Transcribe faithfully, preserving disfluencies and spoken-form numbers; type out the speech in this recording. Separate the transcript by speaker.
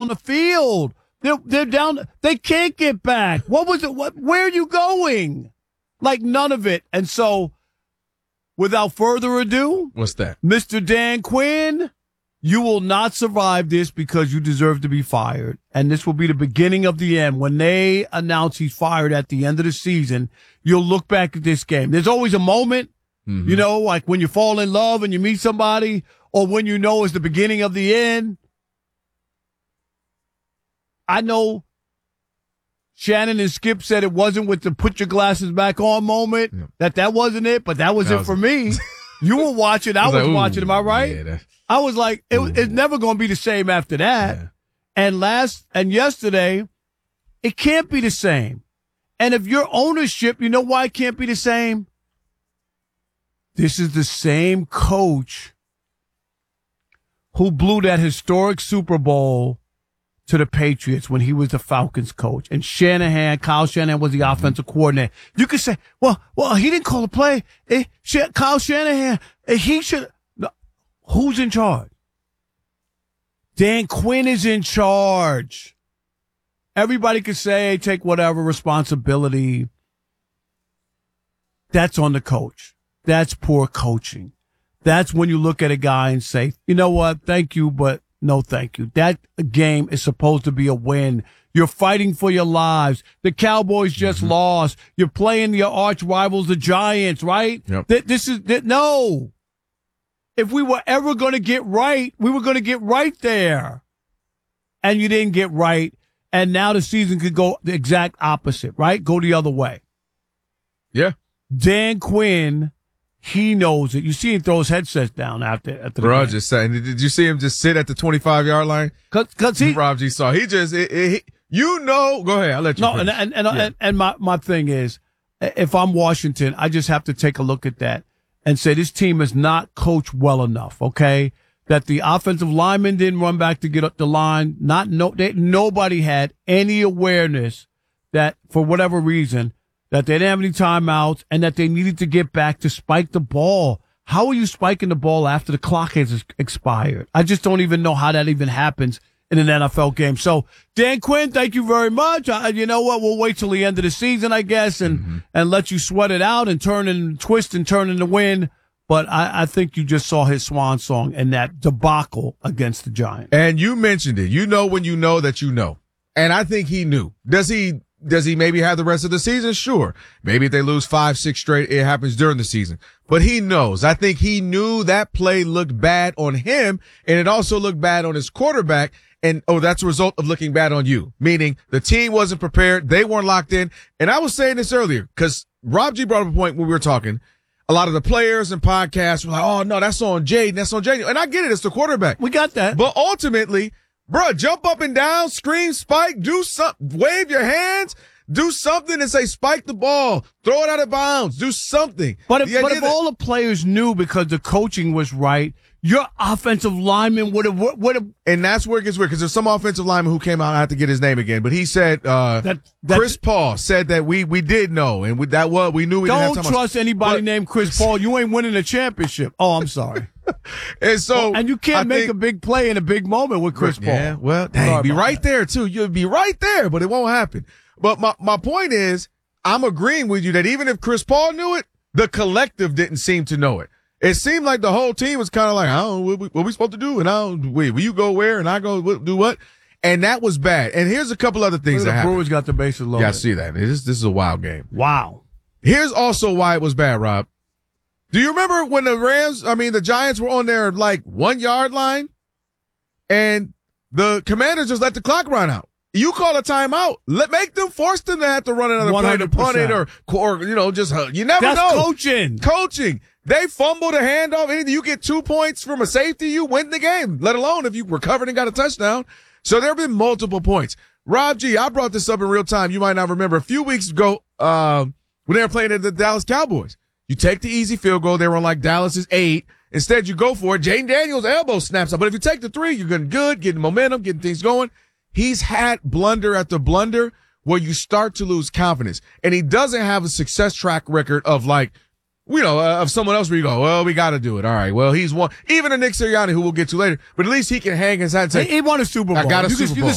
Speaker 1: the field. They're they're down. They can't get back. What was it? What? Where are you going? Like none of it. And so, without further ado,
Speaker 2: what's that,
Speaker 1: Mister Dan Quinn? You will not survive this because you deserve to be fired. And this will be the beginning of the end. When they announce he's fired at the end of the season, you'll look back at this game. There's always a moment, mm-hmm. you know, like when you fall in love and you meet somebody, or when you know it's the beginning of the end. I know Shannon and Skip said it wasn't with the put your glasses back on moment, yeah. that that wasn't it, but that was that it was for me. You were watching. I, I was, was like, watching. Am I right? Yeah, I was like, it, it's never going to be the same after that. Yeah. And last and yesterday, it can't be the same. And if your ownership, you know why it can't be the same? This is the same coach who blew that historic Super Bowl to the Patriots when he was the Falcons coach. And Shanahan, Kyle Shanahan was the mm-hmm. offensive coordinator. You could say, well, well, he didn't call the play. Eh, Kyle Shanahan, eh, he should. No. Who's in charge? Dan Quinn is in charge. Everybody could say, take whatever responsibility. That's on the coach. That's poor coaching. That's when you look at a guy and say, you know what, thank you, but no thank you. That game is supposed to be a win. You're fighting for your lives. The Cowboys just mm-hmm. lost. You're playing your arch rivals, the Giants, right?
Speaker 2: Yep.
Speaker 1: Th- this is, th- no. If we were ever going to get right, we were going to get right there. And you didn't get right. And now the season could go the exact opposite, right? Go the other way.
Speaker 2: Yeah.
Speaker 1: Dan Quinn, he knows it. You see him throw his headsets down after, after the
Speaker 2: Rob
Speaker 1: game.
Speaker 2: just saying, did you see him just sit at the twenty-five yard line?
Speaker 1: Cause, cause he,
Speaker 2: Rob G saw, he just, it, it, he, you know, go ahead. I'll let you
Speaker 1: No,
Speaker 2: finish.
Speaker 1: and, and, and,
Speaker 2: yeah.
Speaker 1: and, and my, my thing is, if I'm Washington, I just have to take a look at that and say this team is not coached well enough, okay? That the offensive lineman didn't run back to get up the line. Not no, they, nobody had any awareness that for whatever reason that they didn't have any timeouts and that they needed to get back to spike the ball. How are you spiking the ball after the clock has expired? I just don't even know how that even happens in an N F L game. So, Dan Quinn, thank you very much. I, you know what? We'll wait till the end of the season, I guess, and, mm-hmm. and let you sweat it out and turn and twist and turn in the win. But I, I think you just saw his swan song in that debacle against the Giants.
Speaker 2: And you mentioned it. You know when you know that you know. And I think he knew. Does he does he maybe have the rest of the season? Sure. Maybe if they lose five, six straight, it happens during the season. But he knows. I think he knew that play looked bad on him, and it also looked bad on his quarterback. And, oh, that's a result of looking bad on you, meaning the team wasn't prepared. They weren't locked in. And I was saying this earlier because Rob G brought up a point when we were talking. A lot of the players and podcasts were like, oh, no, that's on Jaden. That's on Jaden. And I get it. It's the quarterback.
Speaker 1: We got that.
Speaker 2: But ultimately, bro, jump up and down, scream, spike, do something, wave your hands, do something and say, spike the ball, throw it out of bounds, do something.
Speaker 1: But if, but if all the players knew because the coaching was right, your offensive lineman would have, would have.
Speaker 2: And that's where it gets weird because there's some offensive lineman who came out. I have to get his name again, but he said, uh, that, Chris Paul said that we, we did know. And we, that was, we knew we
Speaker 1: don't
Speaker 2: didn't have time.
Speaker 1: trust anybody but, named Chris Paul. You ain't winning a championship. Oh, I'm sorry.
Speaker 2: and so,
Speaker 1: well, and you can't
Speaker 2: I
Speaker 1: make
Speaker 2: think,
Speaker 1: a big play in a big moment with Chris Paul.
Speaker 2: Yeah, well, dang, be right that. there too. You'll be right there, but it won't happen. But my, my point is, I'm agreeing with you that even if Chris Paul knew it, the collective didn't seem to know it. It seemed like the whole team was kind of like, I don't know, what we, what we supposed to do? And I don't, wait, will you go where? And I go do what? And that was bad. And here's a couple other things that happened.
Speaker 1: The Brewers got the bases loaded.
Speaker 2: Yeah, I see that. This, this is a wild game.
Speaker 1: Wow.
Speaker 2: Here's also why it was bad, Rob. Do you remember when the Rams, I mean, the Giants were on their like one yard line and the Commanders just let the clock run out? You call a timeout. Let make them force them to have to run another play to punt it or, or, you know, just, you never
Speaker 1: That's
Speaker 2: know.
Speaker 1: That's coaching.
Speaker 2: Coaching. They fumbled a handoff. Anything, you get two points from a safety, you win the game, let alone if you recovered and got a touchdown. So there have been multiple points. Rob G, I brought this up in real time. You might not remember. A few weeks ago, um, when they were playing at the Dallas Cowboys, you take the easy field goal. They were on like Dallas's eight. Instead, you go for it. Jaden Daniels' elbow snaps up. But if you take the three, you're getting good, getting momentum, getting things going. He's had blunder after blunder where you start to lose confidence. And he doesn't have a success track record of like, you know, uh, of someone else where you go, well, we got to do it. All right. Well, he's one. Even a Nick Sirianni, who we'll get to later, but at least he can hang his head and say,
Speaker 1: he, he won a Super Bowl.
Speaker 2: I got a
Speaker 1: you
Speaker 2: Super
Speaker 1: can,
Speaker 2: Bowl.